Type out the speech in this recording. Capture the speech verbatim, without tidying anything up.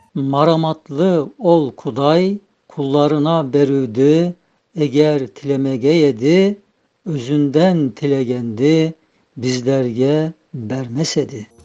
Maramatlı ol Kuday, kullarına berüdü, eğer tilemege yedi, özünden tilegendi, bizlerge bermesedi.